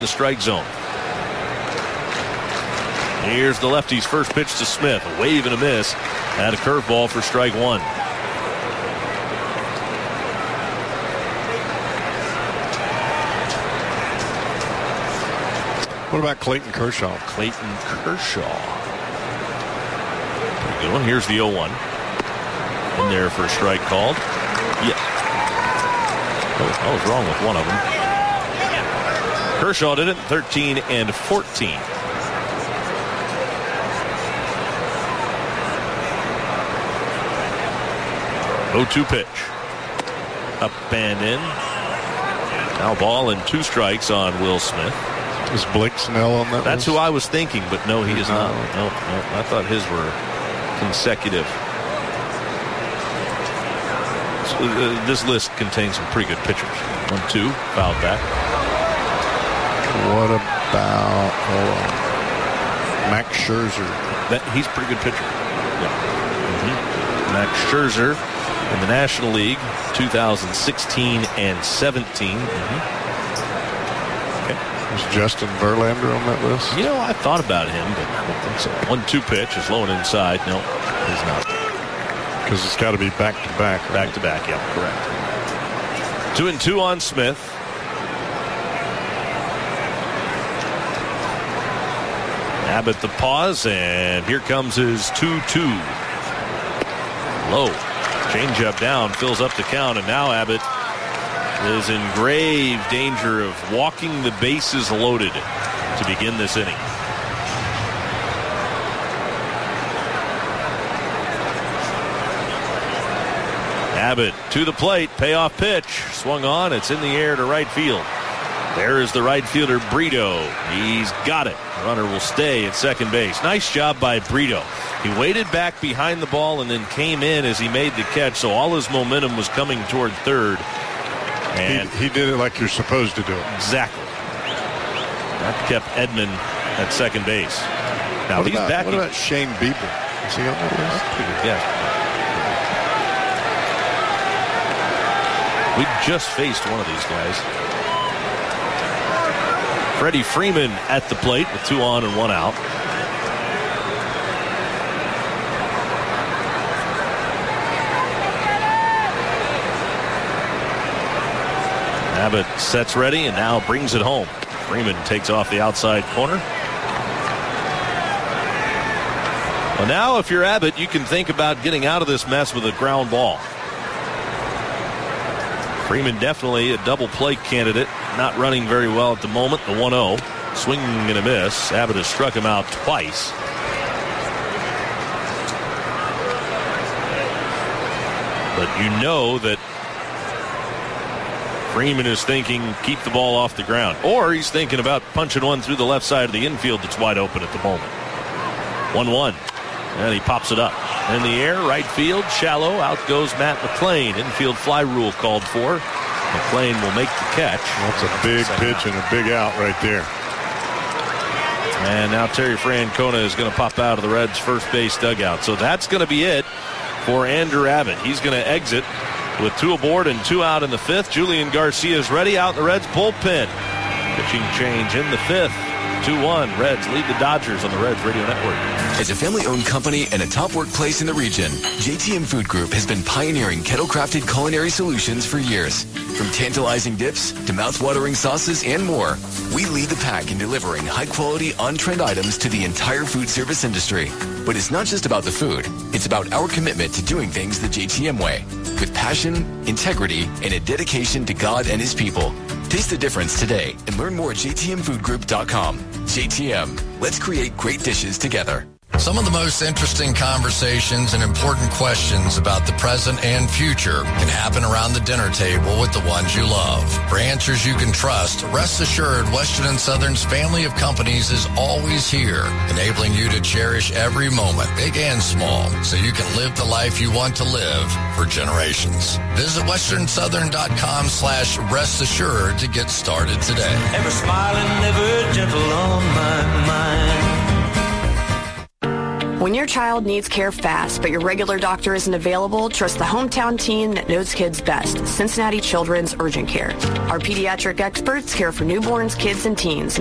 the strike zone. Here's the lefty's first pitch to Smith. A wave and a miss. And a curveball for strike one. What about Clayton Kershaw? Clayton Kershaw. Pretty good one. Here's the 0-1. In there for a strike called. Yeah. Oh, I was wrong with one of them. Kershaw did it 13 and 14. Oh, 0-2 pitch. Up and in. Now ball and 2 strikes on Will Smith. Is Blake Snell on that That's list? who I was thinking, but no, he is not. No, I thought his were consecutive. This list contains some pretty good pitchers. 1-2, fouled back. What about Max Scherzer? He's a pretty good pitcher. Yeah. Mm-hmm. Max Scherzer in the National League, 2016 and 17. Mm-hmm. Is Justin Verlander on that list? You know, I thought about him, but I don't think so. 1-2 pitch is low and inside. No, he's not. Because it's got to be back-to-back. Right? Back-to-back, yeah, correct. 2-2 on Smith. Abbott the pause, and here comes his 2-2. Low. Changeup down, fills up the count, and now Abbott is in grave danger of walking the bases loaded to begin this inning. Abbott to the plate, payoff pitch, swung on, it's in the air to right field. There is the right fielder, Brito. He's got it. The runner will stay at second base. Nice job by Brito. He waited back behind the ball and then came in as he made the catch, so all his momentum was coming toward third. And he did it like you're supposed to do it. Exactly. That kept Edman at second base. Now what he's back. What about Shane Bieber? Is he on that list? Pretty good. Yeah. We just faced one of these guys. Freddie Freeman at the plate with 2 on and 1 out. Abbott sets ready and now brings it home. Freeman takes off the outside corner. Well, now if you're Abbott, you can think about getting out of this mess with a ground ball. Freeman definitely a double play candidate. Not running very well at the moment. The 1-0. Swinging and a miss. Abbott has struck him out twice. But you know that Freeman is thinking keep the ball off the ground. Or he's thinking about punching one through the left side of the infield that's wide open at the moment. 1-1. And he pops it up. In the air, right field, shallow. Out goes Matt McClain. Infield fly rule called for. McClain will make the catch. That's a big pitch and a big out right there. And now Terry Francona is going to pop out of the Reds' first base dugout. So that's going to be it for Andrew Abbott. He's going to exit with 2 aboard and 2 out in the 5th. Julian Garcia is ready out in the Reds bullpen. Pitching change in the 5th. 2-1. Reds lead the Dodgers on the Reds Radio Network. As a family-owned company and a top workplace in the region, JTM Food Group has been pioneering kettle-crafted culinary solutions for years. From tantalizing dips to mouth-watering sauces and more, we lead the pack in delivering high-quality, on-trend items to the entire food service industry. But it's not just about the food. It's about our commitment to doing things the JTM way, with passion, integrity, and a dedication to God and His people. Taste the difference today and learn more at jtmfoodgroup.com. JTM, let's create great dishes together. Some of the most interesting conversations and important questions about the present and future can happen around the dinner table with the ones you love. For answers you can trust, rest assured Western & Southern's family of companies is always here, enabling you to cherish every moment, big and small, so you can live the life you want to live for generations. Visit westernsouthern.com/rest assured to get started today. Ever smiling, ever gentle on my mind. When your child needs care fast, but your regular doctor isn't available, trust the hometown team that knows kids best, Cincinnati Children's Urgent Care. Our pediatric experts care for newborns, kids, and teens.